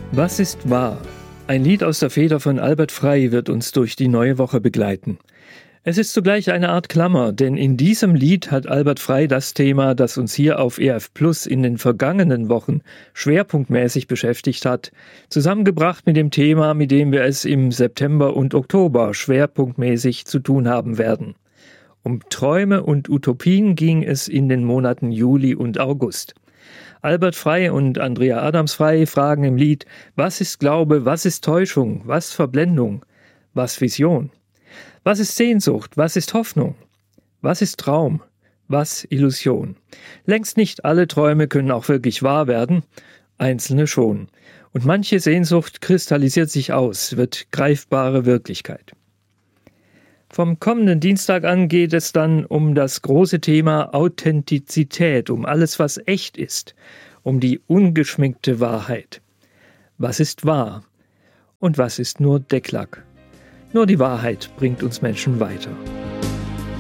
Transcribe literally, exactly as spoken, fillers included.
Was ist wahr? Ein Lied aus der Feder von Albert Frey wird uns durch die neue Woche begleiten. Es ist zugleich eine Art Klammer, denn in diesem Lied hat Albert Frey das Thema, das uns hier auf E F Plus in den vergangenen Wochen schwerpunktmäßig beschäftigt hat, zusammengebracht mit dem Thema, mit dem wir es im September und Oktober schwerpunktmäßig zu tun haben werden. Um Träume und Utopien ging es in den Monaten Juli und August. Albert Frey und Andrea Adams-Frey fragen im Lied, was ist Glaube, was ist Täuschung, was Verblendung, was Vision? Was ist Sehnsucht, was ist Hoffnung? Was ist Traum, was Illusion? Längst nicht alle Träume können auch wirklich wahr werden, einzelne schon. Und manche Sehnsucht kristallisiert sich aus, wird greifbare Wirklichkeit. Vom kommenden Dienstag an geht es dann um das große Thema Authentizität, um alles, was echt ist, um die ungeschminkte Wahrheit. Was ist wahr und was ist nur Decklack? Nur die Wahrheit bringt uns Menschen weiter.